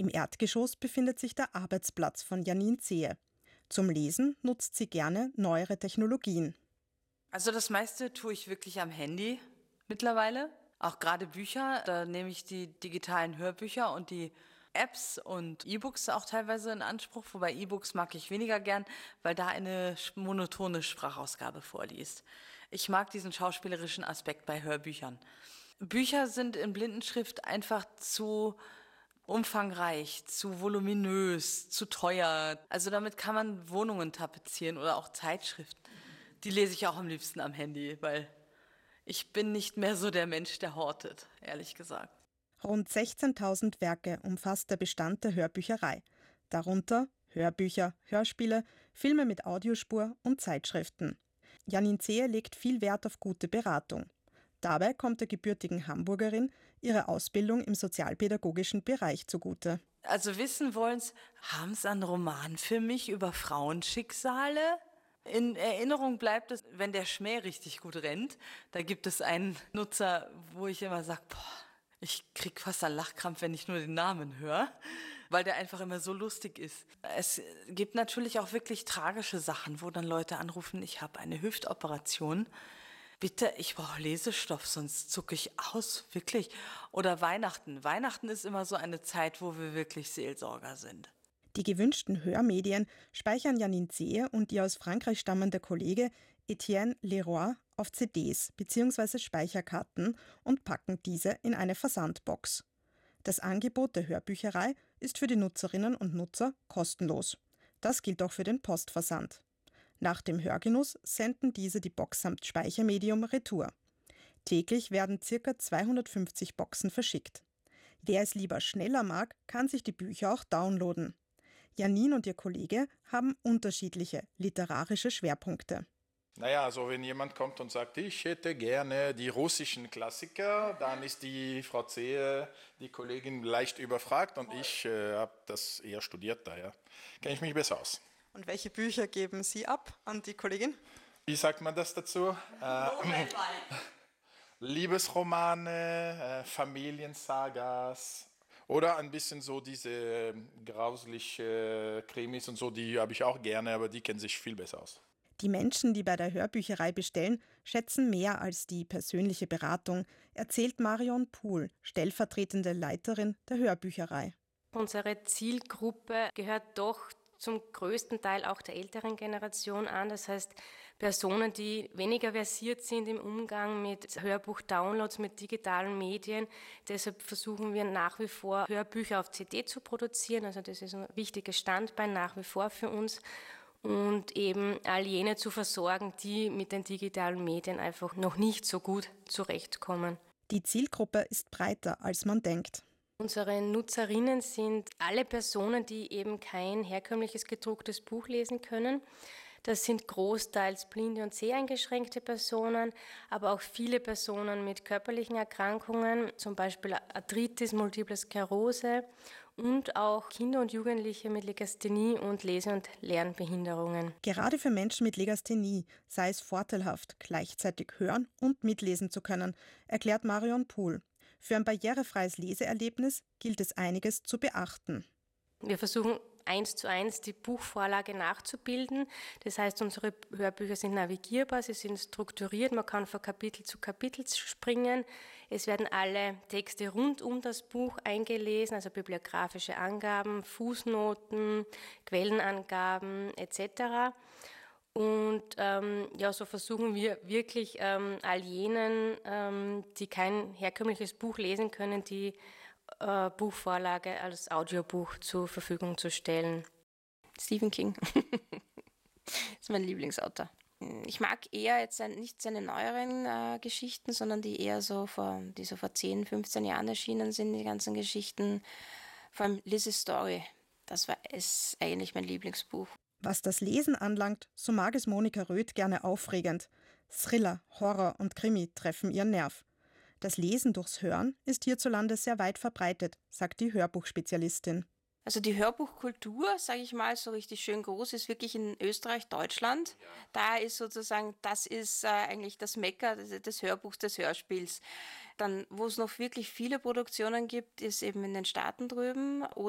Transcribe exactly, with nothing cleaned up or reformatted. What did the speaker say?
Im Erdgeschoss befindet sich der Arbeitsplatz von Janine Zehe. Zum Lesen nutzt sie gerne neuere Technologien. Also das meiste tue ich wirklich am Handy mittlerweile. Auch gerade Bücher, da nehme ich die digitalen Hörbücher und die Apps und E-Books auch teilweise in Anspruch. Wobei E-Books mag ich weniger gern, weil da eine monotone Sprachausgabe vorliest. Ich mag diesen schauspielerischen Aspekt bei Hörbüchern. Bücher sind in Blindenschrift einfach zu umfangreich, zu voluminös, zu teuer. Also damit kann man Wohnungen tapezieren oder auch Zeitschriften. Die lese ich auch am liebsten am Handy, weil ich bin nicht mehr so der Mensch, der hortet, ehrlich gesagt. Rund sechzehntausend Werke umfasst der Bestand der Hörbücherei. Darunter Hörbücher, Hörspiele, Filme mit Audiospur und Zeitschriften. Janine Zehe legt viel Wert auf gute Beratung. Dabei kommt der gebürtigen Hamburgerin ihre Ausbildung im sozialpädagogischen Bereich zugute. Also wissen wollen's, haben Sie einen Roman für mich über Frauenschicksale? In Erinnerung bleibt es, wenn der Schmäh richtig gut rennt. Da gibt es einen Nutzer, wo ich immer sage, boah, ich krieg fast einen Lachkrampf, wenn ich nur den Namen höre, weil der einfach immer so lustig ist. Es gibt natürlich auch wirklich tragische Sachen, wo dann Leute anrufen, ich habe eine Hüftoperation. Bitte, ich brauche Lesestoff, sonst zucke ich aus, wirklich. Oder Weihnachten. Weihnachten ist immer so eine Zeit, wo wir wirklich Seelsorger sind. Die gewünschten Hörmedien speichern Janine Zehe und ihr aus Frankreich stammender Kollege Etienne Leroy auf C Ds bzw. Speicherkarten und packen diese in eine Versandbox. Das Angebot der Hörbücherei ist für die Nutzerinnen und Nutzer kostenlos. Das gilt auch für den Postversand. Nach dem Hörgenuss senden diese die Box samt Speichermedium retour. Täglich werden ca. zweihundertfünfzig Boxen verschickt. Wer es lieber schneller mag, kann sich die Bücher auch downloaden. Janine und ihr Kollege haben unterschiedliche literarische Schwerpunkte. Naja, also wenn jemand kommt und sagt, ich hätte gerne die russischen Klassiker, dann ist die Frau Zehe, die Kollegin, leicht überfragt und ich äh, habe das eher studiert, daher kenne ich mich besser aus. Und welche Bücher geben Sie ab an die Kollegin? Wie sagt man das dazu? Äh, Liebesromane, äh, Familiensagas. Oder ein bisschen so diese grausliche Krimis und so, die habe ich auch gerne, aber die kennen sich viel besser aus. Die Menschen, die bei der Hörbücherei bestellen, schätzen mehr als die persönliche Beratung, erzählt Marion Pohl, stellvertretende Leiterin der Hörbücherei. Unsere Zielgruppe gehört doch zum größten Teil auch der älteren Generation an. Das heißt, Personen, die weniger versiert sind im Umgang mit Hörbuch-Downloads, mit digitalen Medien. Deshalb versuchen wir nach wie vor, Hörbücher auf C D zu produzieren. Also das ist ein wichtiges Standbein nach wie vor für uns. Und eben all jene zu versorgen, die mit den digitalen Medien einfach noch nicht so gut zurechtkommen. Die Zielgruppe ist breiter, als man denkt. Unsere Nutzerinnen sind alle Personen, die eben kein herkömmliches gedrucktes Buch lesen können. Das sind großteils blinde und seheingeschränkte Personen, aber auch viele Personen mit körperlichen Erkrankungen, zum Beispiel Arthritis, Multiple Sklerose und auch Kinder und Jugendliche mit Legasthenie und Lese- und Lernbehinderungen. Gerade für Menschen mit Legasthenie sei es vorteilhaft, gleichzeitig hören und mitlesen zu können, erklärt Marion Pohl. Für ein barrierefreies Leseerlebnis gilt es einiges zu beachten. Wir versuchen eins zu eins die Buchvorlage nachzubilden. Das heißt, unsere Hörbücher sind navigierbar, sie sind strukturiert, man kann von Kapitel zu Kapitel springen. Es werden alle Texte rund um das Buch eingelesen, also bibliografische Angaben, Fußnoten, Quellenangaben et cetera. Und ähm, ja, so versuchen wir wirklich ähm, all jenen, ähm, die kein herkömmliches Buch lesen können, die äh, Buchvorlage als Audiobuch zur Verfügung zu stellen. Stephen King ist mein Lieblingsautor. Ich mag eher jetzt nicht seine neueren äh, Geschichten, sondern die eher so vor, die so vor zehn, fünfzehn Jahren erschienen sind, die ganzen Geschichten. Vor allem Liz's Story, das war ist eigentlich mein Lieblingsbuch. Was das Lesen anlangt, so mag es Monika Röth gerne aufregend. Thriller, Horror und Krimi treffen ihren Nerv. Das Lesen durchs Hören ist hierzulande sehr weit verbreitet, sagt die Hörbuchspezialistin. Also die Hörbuchkultur, sage ich mal, so richtig schön groß, ist wirklich in Österreich, Deutschland. Ja. Da ist sozusagen, das ist äh, eigentlich das Mekka des, des Hörbuchs, des Hörspiels. Dann, wo es noch wirklich viele Produktionen gibt, ist eben in den Staaten drüben oder